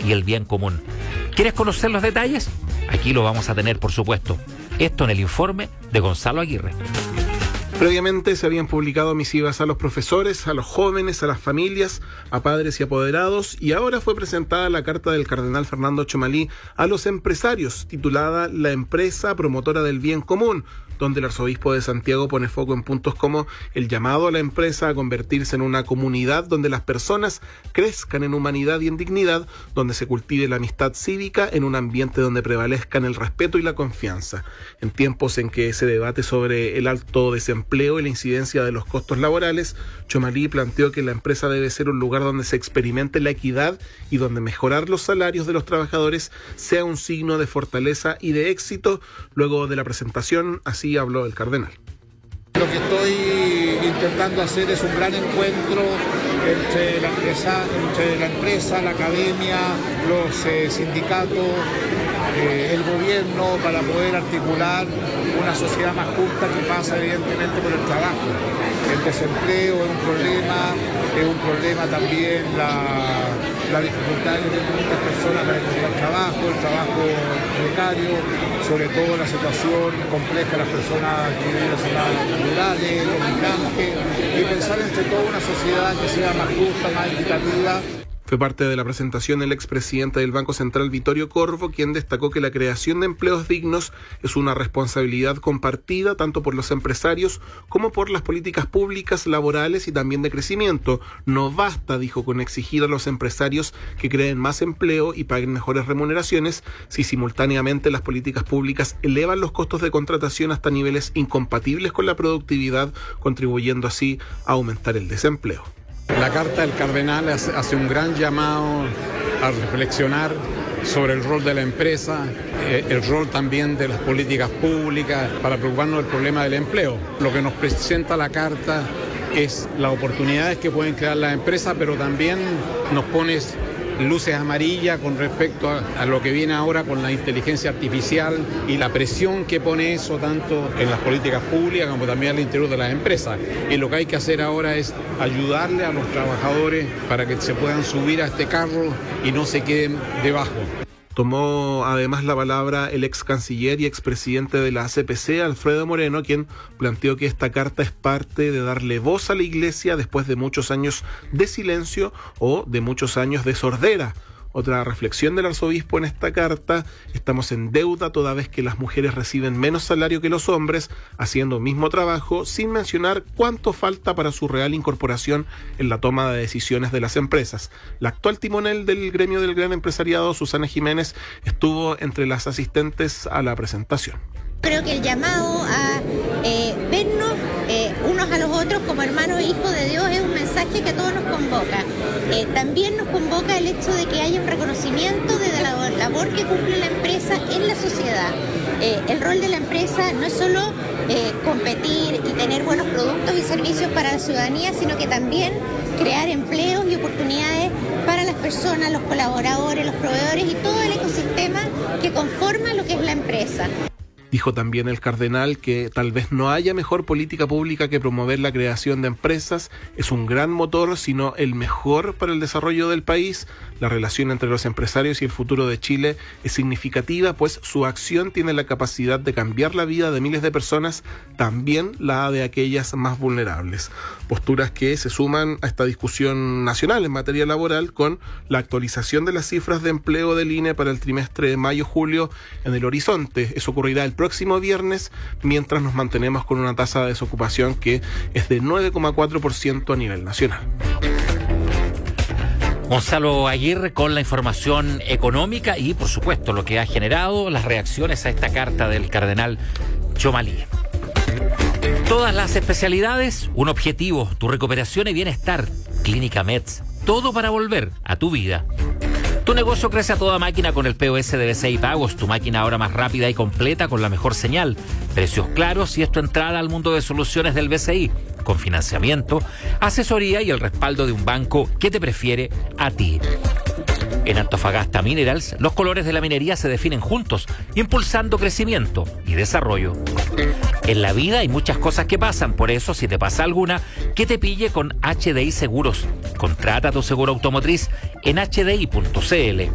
y el bien común. ¿Quieres conocer los detalles? Aquí lo vamos a tener, por supuesto. Esto en el informe de Gonzalo Aguirre. Previamente se habían publicado misivas a los profesores, a los jóvenes, a las familias, a padres y apoderados, y ahora fue presentada la carta del cardenal Fernando Tchomalí a los empresarios, titulada La empresa promotora del bien común, donde el arzobispo de Santiago pone foco en puntos como el llamado a la empresa a convertirse en una comunidad donde las personas crezcan en humanidad y en dignidad, donde se cultive la amistad cívica en un ambiente donde prevalezcan el respeto y la confianza. En tiempos en que se debate sobre el alto desempleo y la incidencia de los costos laborales, Tchomalí planteó que la empresa debe ser un lugar donde se experimente la equidad y donde mejorar los salarios de los trabajadores sea un signo de fortaleza y de éxito. Luego de la presentación, así habló el cardenal. Lo que estoy intentando hacer es un gran encuentro entre la empresa, la academia, los sindicatos, el gobierno, para poder articular una sociedad más justa que pasa evidentemente por el trabajo. El desempleo es un problema también la dificultad que tienen muchas personas para encontrar trabajo, el trabajo precario, sobre todo la situación compleja de las personas que viven en las zonas rurales, los migrantes, y pensar entre todo una sociedad que sea más justa, más equitativa. Fue parte de la presentación el expresidente del Banco Central, Vittorio Corvo, quien destacó que la creación de empleos dignos es una responsabilidad compartida tanto por los empresarios como por las políticas públicas, laborales y también de crecimiento. No basta, dijo, con exigir a los empresarios que creen más empleo y paguen mejores remuneraciones si simultáneamente las políticas públicas elevan los costos de contratación hasta niveles incompatibles con la productividad, contribuyendo así a aumentar el desempleo. La carta del cardenal hace un gran llamado a reflexionar sobre el rol de la empresa, el rol también de las políticas públicas para preocuparnos del problema del empleo. Lo que nos presenta la carta es las oportunidades que pueden crear las empresas, pero también nos pone luces amarillas con respecto a lo que viene ahora con la inteligencia artificial y la presión que pone eso tanto en las políticas públicas como también al interior de las empresas. Y lo que hay que hacer ahora es ayudarle a los trabajadores para que se puedan subir a este carro y no se queden debajo. Tomó además la palabra el ex canciller y expresidente de la CPC, Alfredo Moreno, quien planteó que esta carta es parte de darle voz a la Iglesia después de muchos años de silencio o de muchos años de sordera. Otra reflexión del arzobispo en esta carta: estamos en deuda toda vez que las mujeres reciben menos salario que los hombres, haciendo mismo trabajo, sin mencionar cuánto falta para su real incorporación en la toma de decisiones de las empresas. La actual timonel del gremio del gran empresariado, Susana Jiménez, estuvo entre las asistentes a la presentación. Creo que el llamado a vernos unos a los otros como hermanos e hijos de Dios es un mensaje que a todos nos convoca. También nos convoca el hecho de que haya un reconocimiento de la labor que cumple la empresa en la sociedad. El rol de la empresa no es solo competir y tener buenos productos y servicios para la ciudadanía, sino que también crear empleos y oportunidades para las personas, los colaboradores, los proveedores y todo el ecosistema que conforma lo que es la empresa. Dijo también el cardenal que tal vez no haya mejor política pública que promover la creación de empresas. Es un gran motor, sino el mejor para el desarrollo del país. La relación entre los empresarios y el futuro de Chile es significativa, pues su acción tiene la capacidad de cambiar la vida de miles de personas, también la de aquellas más vulnerables. Posturas que se suman a esta discusión nacional en materia laboral, con la actualización de las cifras de empleo del INE para el trimestre de mayo-julio en el horizonte. Eso ocurrirá el próximo viernes, mientras nos mantenemos con una tasa de desocupación que es de 9,4% a nivel nacional. Gonzalo Aguirre con la información económica y, por supuesto, lo que ha generado las reacciones a esta carta del cardenal Tchomalí. Todas las especialidades, un objetivo: tu recuperación y bienestar. Clínica Meds, todo para volver a tu vida. Tu negocio crece a toda máquina con el POS de BCI Pagos, tu máquina ahora más rápida y completa con la mejor señal, precios claros y es tu entrada al mundo de soluciones del BCI, con financiamiento, asesoría y el respaldo de un banco que te prefiere a ti. En Antofagasta Minerals, los colores de la minería se definen juntos, impulsando crecimiento y desarrollo. En la vida hay muchas cosas que pasan, por eso, si te pasa alguna, que te pille con HDI Seguros. Contrata tu seguro automotriz en hdi.cl.